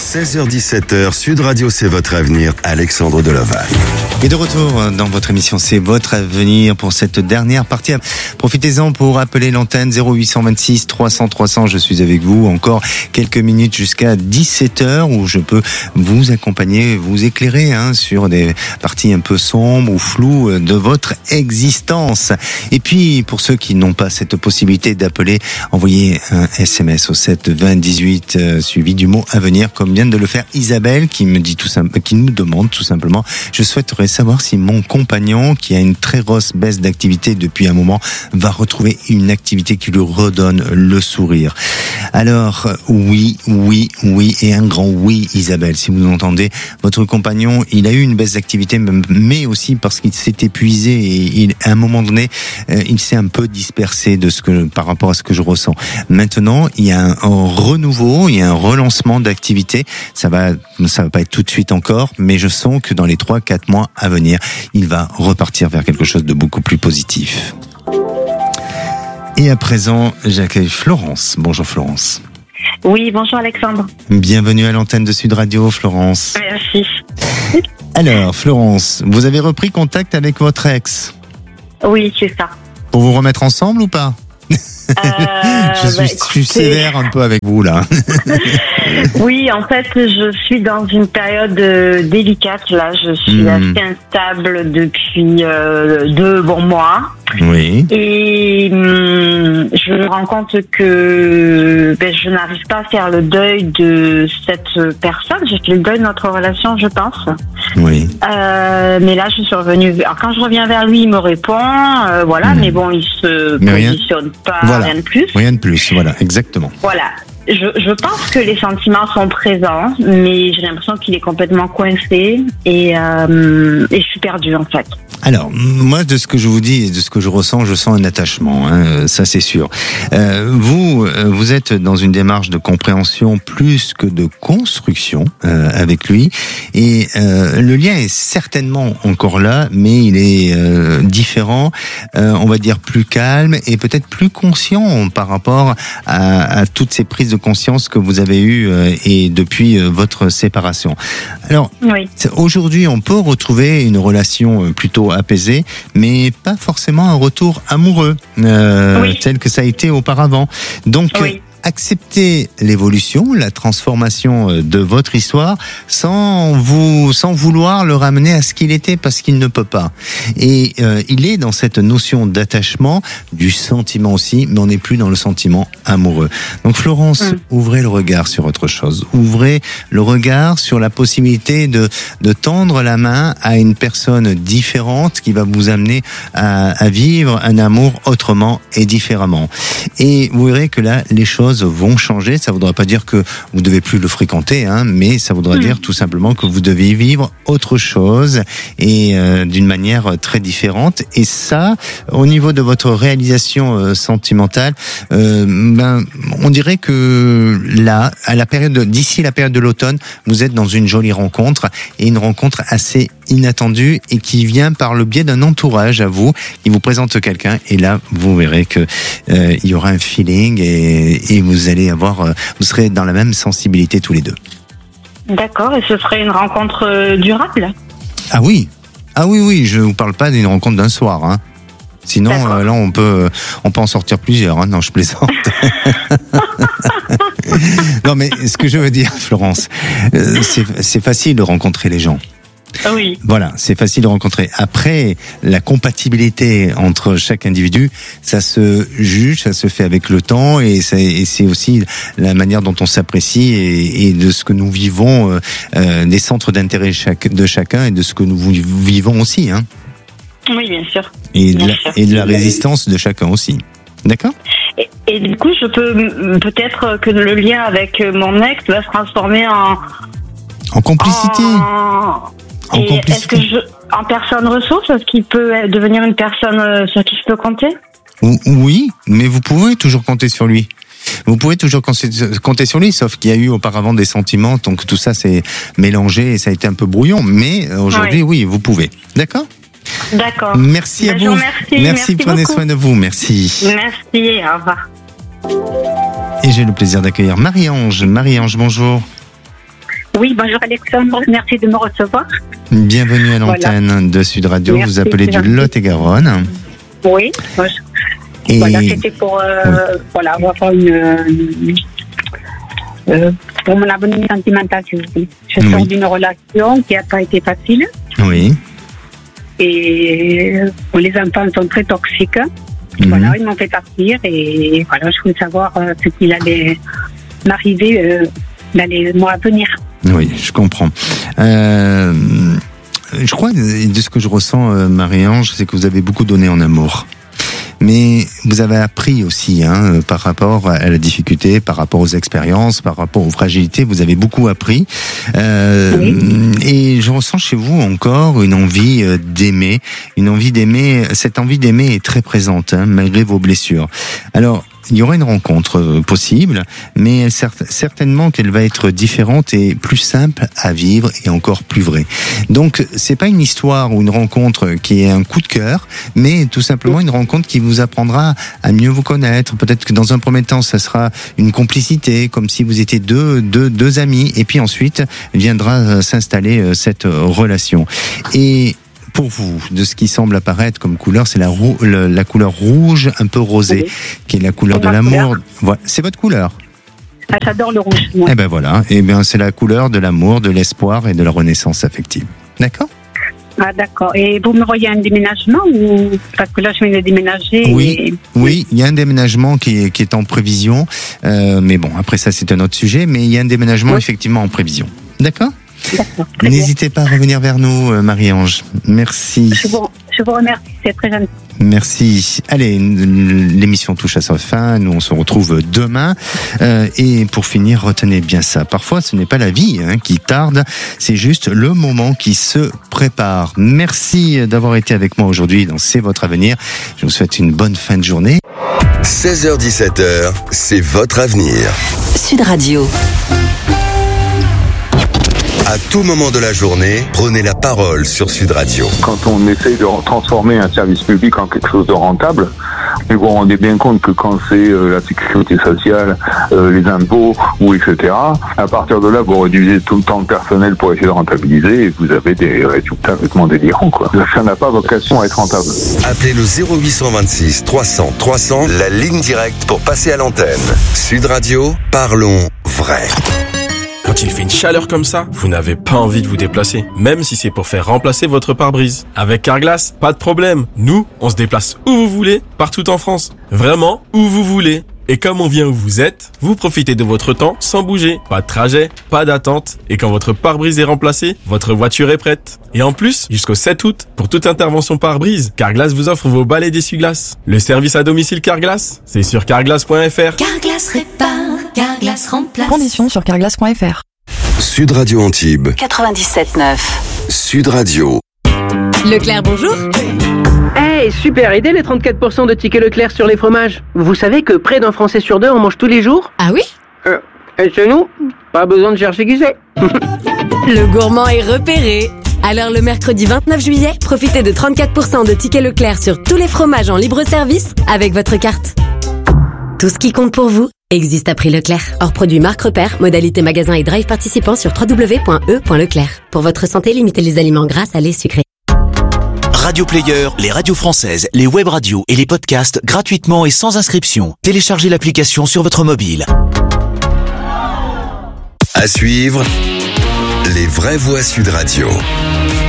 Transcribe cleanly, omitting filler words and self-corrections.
16h-17h, Sud Radio, c'est votre avenir, Alexandre Deloval. Et de retour dans votre émission, c'est votre avenir pour cette dernière partie. Profitez-en pour appeler l'antenne 0826 300 300. Je suis avec vous encore quelques minutes jusqu'à 17h où je peux vous accompagner, vous éclairer sur des parties un peu sombres ou floues de votre existence. Et puis, pour ceux qui n'ont pas cette possibilité d'appeler, envoyez un SMS au 7 20 18 suivi du mot avenir, comme vient de le faire Isabelle, qui nous demande tout simplement: je souhaiterais savoir si mon compagnon, qui a une très grosse baisse d'activité depuis un moment, va retrouver une activité qui lui redonne le sourire. Alors, oui, et un grand oui, Isabelle. Si vous entendez, votre compagnon, il a eu une baisse d'activité, mais aussi parce qu'il s'est épuisé et à un moment donné, il s'est un peu dispersé par rapport à ce que je ressens. Maintenant, il y a un renouveau, il y a un relancement d'activité. Ça va pas être tout de suite encore, mais je sens que dans les 3-4 mois à venir, il va repartir vers quelque chose de beaucoup plus positif. Et à présent, j'accueille Florence. Bonjour Florence. Oui, bonjour Alexandre. Bienvenue à l'antenne de Sud Radio, Florence. Merci. Alors, Florence, vous avez repris contact avec votre ex? Oui, c'est ça. Pour vous remettre ensemble ou pas? Je suis sévère un peu avec vous là. Oui, en fait, je suis dans une période délicate là. Je suis assez instable depuis 2 bons mois. Oui. Et je me rends compte que je n'arrive pas à faire le deuil de cette personne. J'ai fait le deuil de notre relation, je pense. Oui. Mais là, je suis revenue. Alors, quand je reviens vers lui, il me répond, voilà. Mais bon, il se positionne pas, voilà. rien de plus. Rien de plus, voilà, exactement. Voilà. Je pense que les sentiments sont présents, mais j'ai l'impression qu'il est complètement coincé et je suis perdue en fait. Alors, moi, de ce que je vous dis et de ce que je ressens un attachement, ça c'est sûr. Vous êtes dans une démarche de compréhension plus que de construction avec lui, et le lien est certainement encore là, mais il est différent, on va dire plus calme et peut-être plus conscient par rapport à toutes ces prises de conscience que vous avez eues et depuis votre séparation. Alors, oui. Aujourd'hui, on peut retrouver une relation plutôt apaisée, mais pas forcément un retour amoureux tel que ça a été auparavant. Donc, accepter l'évolution, la transformation de votre histoire sans vouloir le ramener à ce qu'il était, parce qu'il ne peut pas. Et il est dans cette notion d'attachement, du sentiment aussi, mais on n'est plus dans le sentiment amoureux. Donc Florence, ouvrez le regard sur autre chose. Ouvrez le regard sur la possibilité de tendre la main à une personne différente qui va vous amener à vivre un amour autrement et différemment. Et vous verrez que là, les choses vont changer. Ça ne voudra pas dire que vous ne devez plus le fréquenter, mais ça voudra dire tout simplement que vous devez vivre autre chose et d'une manière très différente. Et ça, au niveau de votre réalisation sentimentale, on dirait que là, d'ici la période de l'automne, vous êtes dans une jolie rencontre, et une rencontre assez inattendue et qui vient par le biais d'un entourage à vous, qui vous présente quelqu'un, et là, vous verrez que il y aura un feeling et vous serez dans la même sensibilité tous les deux. D'accord, et ce serait une rencontre durable? Ah oui, je vous parle pas d'une rencontre d'un soir, Sinon, là, on peut en sortir plusieurs. Non, je plaisante. Non, mais ce que je veux dire, Florence, c'est facile de rencontrer les gens. Oui. Voilà, c'est facile de rencontrer. Après, la compatibilité entre chaque individu, ça se juge, ça se fait avec le temps, et c'est aussi la manière dont on s'apprécie et de ce que nous vivons, des centres d'intérêt de chacun, et de ce que nous vivons aussi, Oui, bien sûr. Et de la résistance de chacun aussi. D'accord ? Et du coup, je peux peut-être que le lien avec mon ex va se transformer en complicité. Est-ce que en personne ressource, est-ce qu'il peut devenir une personne sur qui je peux compter? Oui, mais vous pouvez toujours compter sur lui. Vous pouvez toujours compter sur lui, sauf qu'il y a eu auparavant des sentiments, donc tout ça s'est mélangé et ça a été un peu brouillon. Mais aujourd'hui, oui, vous pouvez. D'accord ? D'accord. Merci à vous. Merci, prenez soin de vous. Merci. Merci, au revoir. Et j'ai le plaisir d'accueillir Marie-Ange. Marie-Ange, bonjour. Oui, bonjour Alexandre, merci de me recevoir. Bienvenue à l'antenne de Sud Radio. Merci, vous appelez du Lot-et-Garonne. Oui, Et... voilà, c'était pour voilà, avoir pour mon avenir sentimental, si vous voulez. Je sors d'une relation qui n'a pas été facile. Oui. Et les enfants sont très toxiques. Voilà, ils m'ont fait partir et voilà, je voulais savoir ce qu'il allait m'arriver dans les mois à venir. Oui, je comprends. Je crois, de ce que je ressens, Marie-Ange, c'est que vous avez beaucoup donné en amour. Mais vous avez appris aussi, par rapport à la difficulté, par rapport aux expériences, par rapport aux fragilités, vous avez beaucoup appris. Et je ressens chez vous encore une envie d'aimer, cette envie d'aimer est très présente, malgré vos blessures. Alors, il y aura une rencontre possible, mais certainement qu'elle va être différente et plus simple à vivre et encore plus vraie. Donc, c'est pas une histoire ou une rencontre qui est un coup de cœur, mais tout simplement une rencontre qui vous apprendra à mieux vous connaître. Peut-être que dans un premier temps, ça sera une complicité, comme si vous étiez deux amis, et puis ensuite viendra s'installer cette relation. Et pour vous, de ce qui semble apparaître comme couleur, c'est la couleur rouge, un peu rosée, qui est la couleur de l'amour. Voilà, c'est votre couleur. Ah, j'adore le rouge, moi. Eh ben voilà, c'est la couleur de l'amour, de l'espoir et de la renaissance affective. D'accord ? Ah d'accord. Et vous me voyez un déménagement ou parce que là je viens de déménager. Oui, il y a un déménagement qui est en prévision, mais bon, après ça c'est un autre sujet, mais il y a un déménagement effectivement en prévision. D'accord ? N'hésitez pas à revenir vers nous, Marie-Ange. Merci. Je vous remercie, c'est très gentil. Merci. Allez, l'émission touche à sa fin. Nous, on se retrouve demain. Et pour finir, retenez bien ça. Parfois, ce n'est pas la vie qui tarde, c'est juste le moment qui se prépare. Merci d'avoir été avec moi aujourd'hui dans C'est votre avenir. Je vous souhaite une bonne fin de journée. 16h-17h, c'est votre avenir. Sud Radio. À tout moment de la journée, prenez la parole sur Sud Radio. Quand on essaye de transformer un service public en quelque chose de rentable, mais vous vous rendez bien compte que quand c'est la sécurité sociale, les impôts, ou etc., à partir de là, vous réduisez tout le temps de personnel pour essayer de rentabiliser et vous avez des résultats complètement délirants, quoi. Ça n'a pas vocation à être rentable. Appelez le 0826 300 300, la ligne directe pour passer à l'antenne. Sud Radio, parlons vrai. Quand il fait une chaleur comme ça, vous n'avez pas envie de vous déplacer, même si c'est pour faire remplacer votre pare-brise. Avec Carglass, pas de problème. Nous, on se déplace où vous voulez, partout en France. Vraiment, où vous voulez. Et comme on vient où vous êtes, vous profitez de votre temps sans bouger. Pas de trajet, pas d'attente. Et quand votre pare-brise est remplacé, votre voiture est prête. Et en plus, jusqu'au 7 août, pour toute intervention pare-brise, Carglass vous offre vos balais d'essuie-glace. Le service à domicile Carglass, c'est sur carglass.fr. Carglass répare, Carglass remplace. Conditions sur carglass.fr. Sud Radio Antibes. 97.9. Sud Radio. Leclerc, bonjour. Hey, super idée les 34% de tickets Leclerc sur les fromages. Vous savez que près d'un Français sur deux en mange tous les jours? Ah oui? Et chez nous, pas besoin de chercher qui c'est. Le gourmand est repéré. Alors le mercredi 29 juillet, profitez de 34% de tickets Leclerc sur tous les fromages en libre service avec votre carte. Tout ce qui compte pour vous existe à prix Leclerc. Hors produit marque repère, modalité magasin et drive participant sur www.e.leclerc. Pour votre santé, limitez les aliments gras, salés, sucrés. Radio Player, les radios françaises, les web radios et les podcasts gratuitement et sans inscription. Téléchargez l'application sur votre mobile. À suivre, les vraies voix Sud Radio.